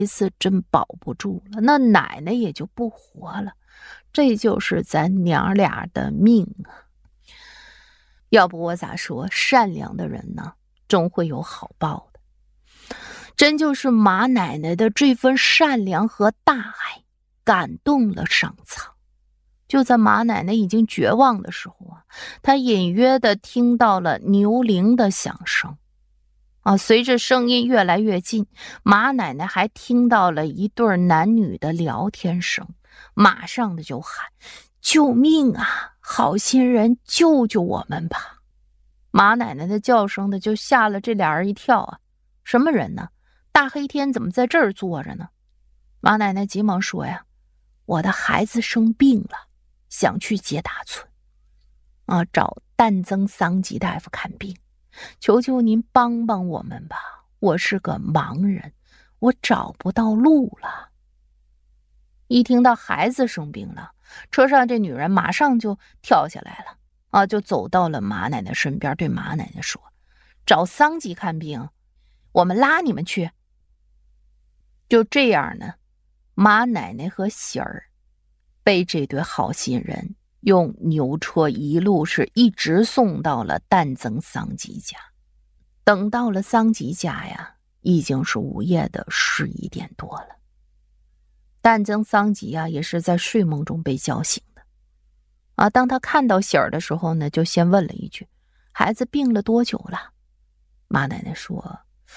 次真保不住了，那奶奶也就不活了。这就是咱娘俩的命啊！要不我咋说，善良的人呢，终会有好报的。真就是马奶奶的这份善良和大爱，感动了上苍。就在马奶奶已经绝望的时候啊，她隐约的听到了牛铃的响声。随着声音越来越近，马奶奶还听到了一对男女的聊天声，马上的就喊：救命啊！好心人，救救我们吧！马奶奶的叫声的就吓了这俩人一跳啊！什么人呢？大黑天怎么在这儿坐着呢？马奶奶急忙说呀：我的孩子生病了，想去解打村找旦增桑吉大夫看病，求求您帮帮我们吧，我是个盲人，我找不到路了。一听到孩子生病了，车上这女人马上就跳下来了就走到了马奶奶身边，对马奶奶说：找桑吉看病，我们拉你们去。就这样呢，马奶奶和喜儿被这对好心人用牛车一路是一直送到了旦增桑吉家。等到了桑吉家呀，已经是午夜的11点多了。旦增桑吉也是在睡梦中被叫醒的当他看到喜儿的时候呢，就先问了一句：孩子病了多久了？马奶奶说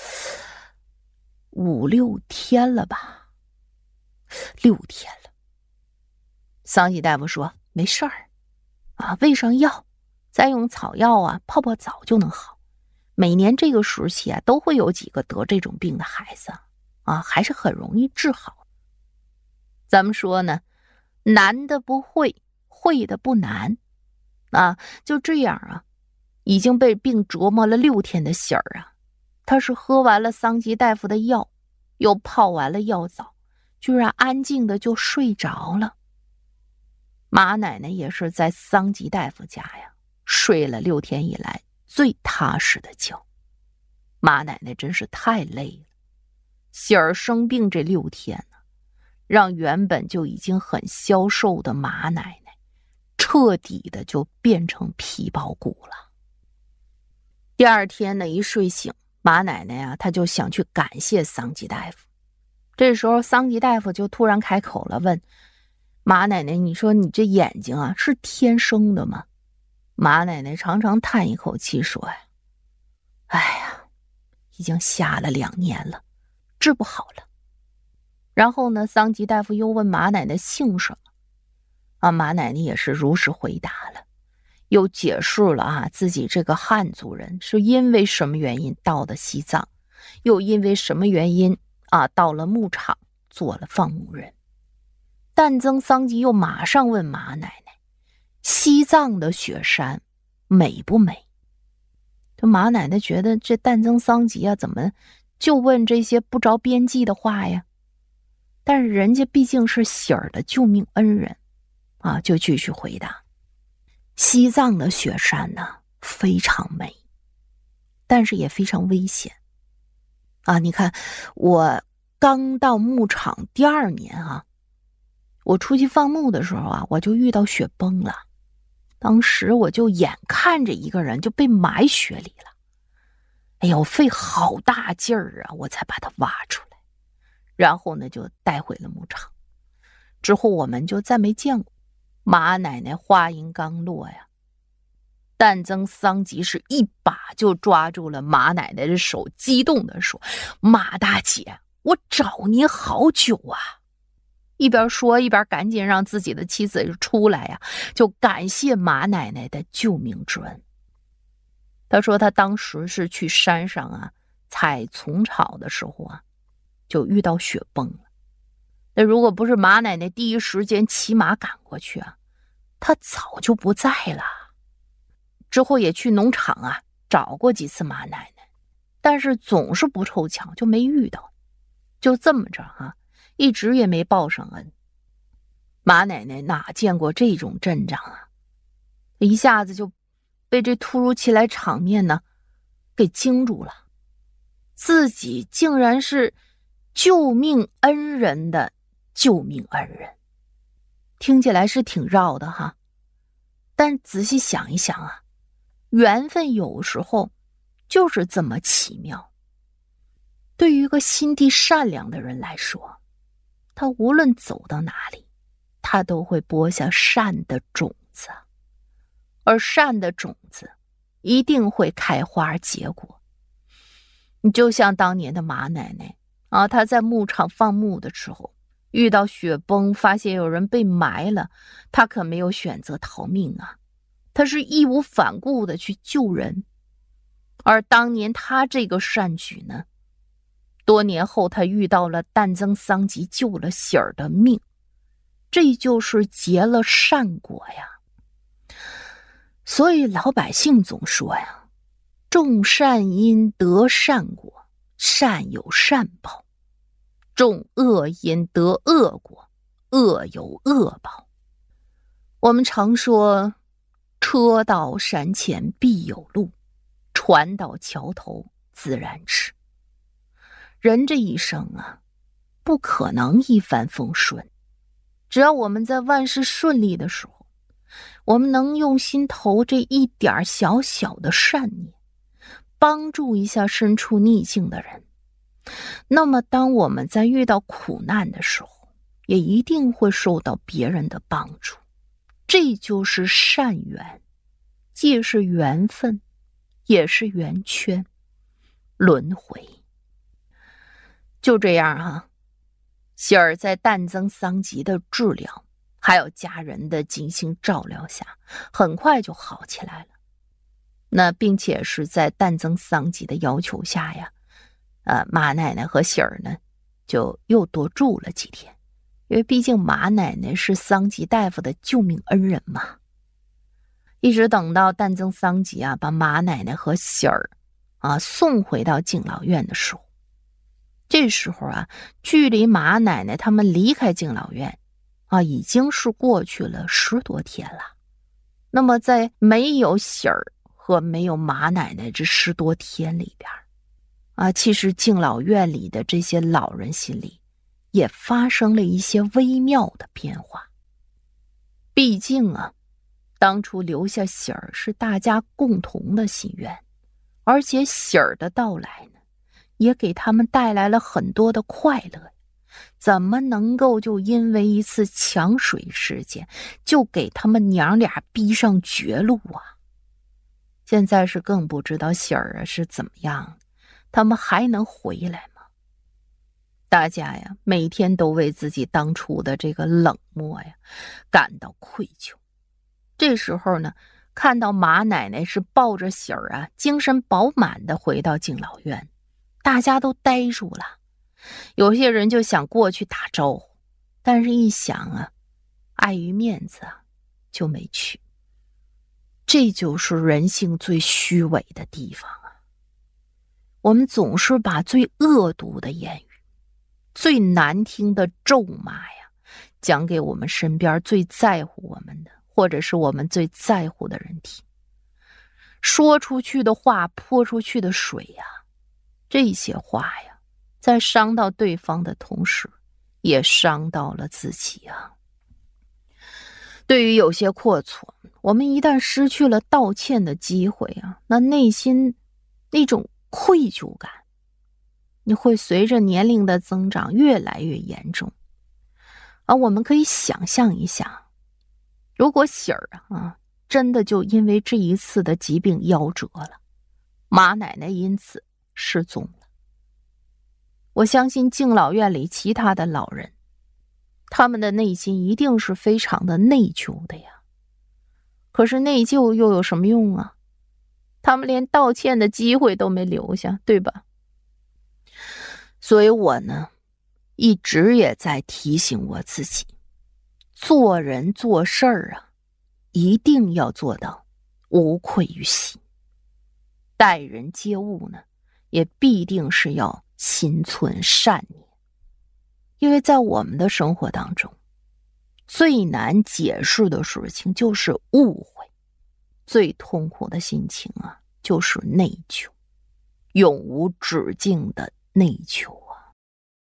5、6天了吧，6天了。桑吉大夫说没事儿喂上药，再用草药泡泡澡就能好。每年这个时期都会有几个得这种病的孩子还是很容易治好。咱们说呢，难的不会，会的不难就这样已经被病折磨了6天的喜儿他是喝完了桑吉大夫的药，又泡完了药澡，居然安静的就睡着了。马奶奶也是在桑吉大夫家睡了6天以来最踏实的觉。马奶奶真是太累了，喜儿生病这6天让原本就已经很消瘦的马奶奶彻底的就变成皮包骨了。第二天呢，一睡醒，马奶奶她就想去感谢桑吉大夫。这时候桑吉大夫就突然开口了，问马奶奶：你说你这眼睛是天生的吗？马奶奶长长叹一口气说哎呀，已经瞎了2年了，治不好了。然后呢，桑吉大夫又问马奶奶姓什么马奶奶也是如实回答了，又解释了自己这个汉族人是因为什么原因到的西藏，又因为什么原因到了牧场做了放牧人。旦增桑吉又马上问马奶奶：西藏的雪山美不美？这马奶奶觉得这旦增桑吉怎么就问这些不着边际的话呀？但是人家毕竟是喜儿的救命恩人就继续回答：西藏的雪山非常美，但是也非常危险你看我刚到牧场第2年我出去放牧的时候我就遇到雪崩了。当时我就眼看着一个人就被埋雪里了，哎呀，我费好大劲儿我才把他挖出来，然后呢就带回了牧场。之后我们就再没见过。马奶奶话音刚落旦增桑吉是一把就抓住了马奶奶的手，激动地说：马大姐，我找您好久一边说一边赶紧让自己的妻子出来就感谢马奶奶的救命之恩。他说他当时是去山上采虫草的时候就遇到雪崩了。那如果不是马奶奶第一时间骑马赶过去他早就不在了。之后也去农场找过几次马奶奶，但是总是不凑巧，就没遇到。就这么着一直也没报上恩。马奶奶哪见过这种阵仗一下子就被这突如其来场面给惊住了。自己竟然是救命恩人的救命恩人。听起来是挺绕的哈，但仔细想一想啊，缘分有时候就是这么奇妙。对于一个心地善良的人来说，他无论走到哪里，他都会播下善的种子，而善的种子一定会开花结果。你就像当年的马奶奶啊，她在牧场放牧的时候，遇到雪崩，发现有人被埋了，她可没有选择逃命啊，她是义无反顾的去救人。而当年她这个善举呢，多年后她遇到了旦增桑吉，救了喜儿的命，这就是结了善果呀。所以老百姓总说呀，种善因得善果，善有善报；种恶因得恶果，恶有恶报。我们常说，车到山前必有路，船到桥头自然直。人这一生啊，不可能一帆风顺，只要我们在万事顺利的时候，我们能用心投这一点小小的善念，帮助一下身处逆境的人，那么当我们在遇到苦难的时候，也一定会受到别人的帮助。这就是善缘，既是缘分，也是圆圈轮回。就这样啊，喜儿在旦增桑吉的治疗还有家人的精心照料下，很快就好起来了。那并且是在旦增桑吉的要求下呀，马奶奶和喜儿呢就又多住了几天，因为毕竟马奶奶是桑吉大夫的救命恩人嘛。一直等到旦增桑吉啊把马奶奶和喜儿送回到敬老院的时候，这时候啊，距离马奶奶他们离开敬老院已经是过去了10多天了。那么在没有喜儿和没有马奶奶这10多天里边其实敬老院里的这些老人心里也发生了一些微妙的变化。毕竟当初留下喜儿是大家共同的心愿，而且喜儿的到来呢，也给他们带来了很多的快乐，怎么能够就因为一次抢水事件就给他们娘俩逼上绝路啊？现在是更不知道喜儿是怎么样，他们还能回来吗？大家呀，每天都为自己当初的这个冷漠呀感到愧疚。这时候呢，看到马奶奶是抱着喜儿精神饱满的回到敬老院，大家都呆住了。有些人就想过去打招呼，但是一想碍于面子就没去。这就是人性最虚伪的地方我们总是把最恶毒的言语、最难听的咒骂讲给我们身边最在乎我们的，或者是我们最在乎的人听。说出去的话，泼出去的水这些话在伤到对方的同时，也伤到了自己对于有些过错，我们一旦失去了道歉的机会那内心那种愧疚感，你会随着年龄的增长越来越严重。我们可以想象一下，如果喜儿真的就因为这一次的疾病夭折了，马奶奶因此失踪了，我相信敬老院里其他的老人，他们的内心一定是非常的内疚的呀。可是内疚又有什么用他们连道歉的机会都没留下，对吧？所以我呢，一直也在提醒我自己，做人做事儿一定要做到无愧于心。待人接物呢，也必定是要心存善念。因为在我们的生活当中，最难解释的事情就是误会，最痛苦的心情就是内疚，永无止境的内疚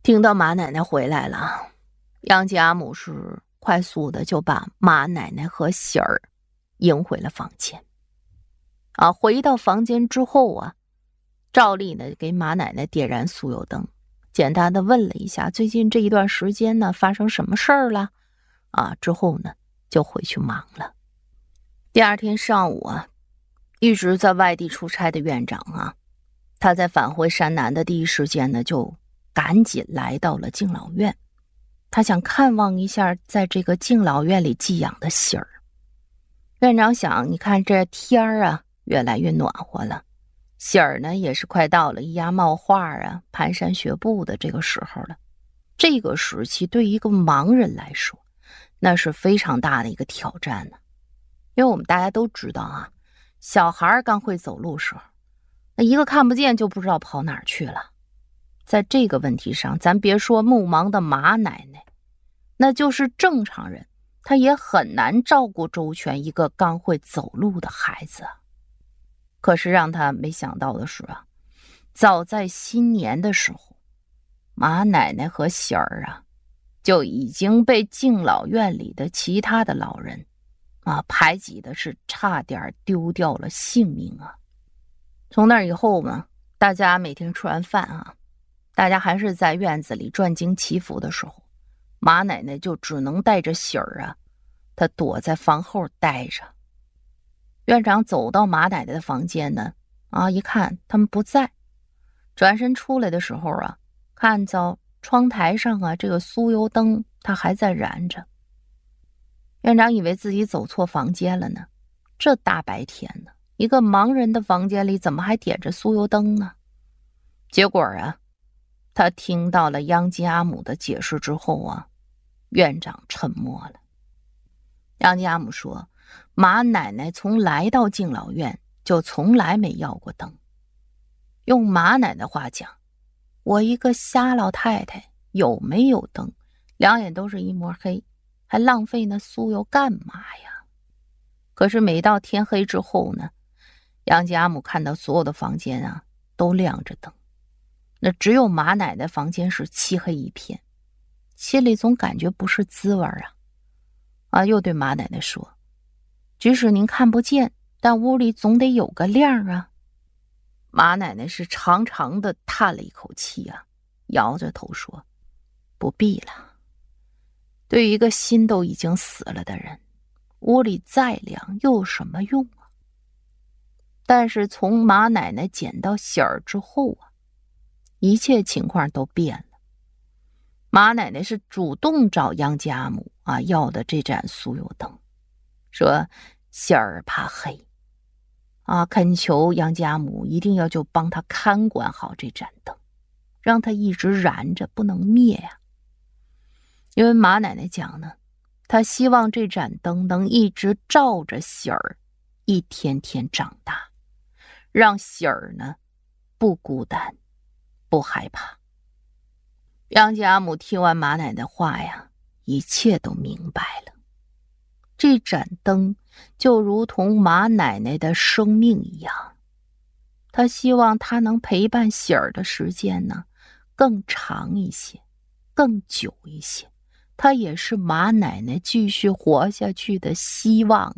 听到马奶奶回来了，杨家母是快速的就把马奶奶和喜儿迎回了房间。回到房间之后啊，照例呢给马奶奶点燃酥油灯，简单的问了一下最近这一段时间呢发生什么事儿了之后呢就回去忙了。第二天上午啊，一直在外地出差的院长他在返回山南的第一时间呢就赶紧来到了敬老院，他想看望一下在这个敬老院里寄养的喜儿。院长想，你看这天儿越来越暖和了，喜儿呢也是快到了咿呀冒画蹒跚学步的这个时候了。这个时期对一个盲人来说那是非常大的一个挑战呢。因为我们大家都知道小孩刚会走路时候，那一个看不见就不知道跑哪儿去了。在这个问题上，咱别说目盲的马奶奶，那就是正常人他也很难照顾周全一个刚会走路的孩子。可是让他没想到的是早在新年的时候，马奶奶和喜儿就已经被敬老院里的其他的老人排挤的是差点丢掉了性命从那以后嘛，大家每天吃完饭大家还是在院子里转经祈福的时候，马奶奶就只能带着喜儿她躲在房后待着。院长走到马奶奶的房间呢一看他们不在，转身出来的时候看到窗台上这个酥油灯它还在燃着。院长以为自己走错房间了呢，这大白天的一个盲人的房间里怎么还点着酥油灯呢？结果他听到了央吉阿姆的解释之后院长沉默了。央吉阿姆说，马奶奶从来到敬老院就从来没要过灯。用马奶奶话讲，我一个瞎老太太有没有灯，两眼都是一抹黑，还浪费那酥油干嘛呀？可是每到天黑之后呢，杨吉阿姆看到所有的房间都亮着灯，那只有马奶奶房间是漆黑一片，心里总感觉不是滋味又对马奶奶说，即使您看不见，但屋里总得有个亮马奶奶是长长的叹了一口气摇着头说，不必了。对于一个心都已经死了的人，屋里再亮又有什么用但是从马奶奶捡到喜儿之后一切情况都变了。马奶奶是主动找央吉阿姆要的这盏酥油灯，说喜儿怕黑恳求央吉阿姆一定要就帮他看管好这盏灯，让他一直燃着不能灭因为马奶奶讲呢，她希望这盏灯能一直照着喜儿一天天长大，让喜儿呢不孤单不害怕。央吉阿姆听完马奶奶话一切都明白了。这盏灯就如同马奶奶的生命一样，他希望他能陪伴喜儿的时间呢更长一些，更久一些，他也是马奶奶继续活下去的希望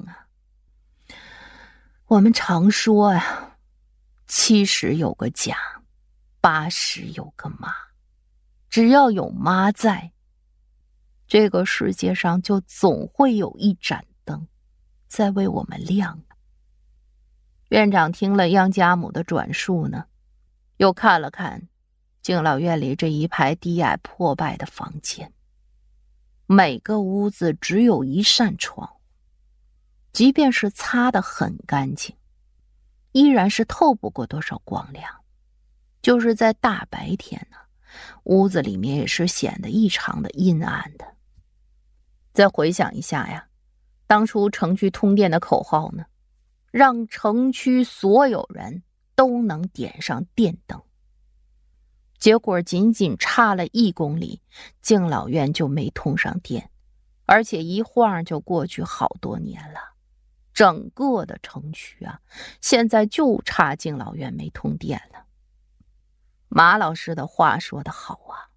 我们常说70有个家，80有个妈，只要有妈在，这个世界上就总会有一盏灯在为我们亮。院长听了央吉阿姆的转述呢，又看了看敬老院里这一排低矮破败的房间，每个屋子只有一扇窗，即便是擦得很干净，依然是透不过多少光亮。就是在大白天屋子里面也是显得异常的阴暗的。再回想一下当初城区通电的口号呢，让城区所有人都能点上电灯。结果仅仅差了1公里，敬老院就没通上电，而且一晃就过去好多年了。整个的城区现在就差敬老院没通电了。马老师的话说得好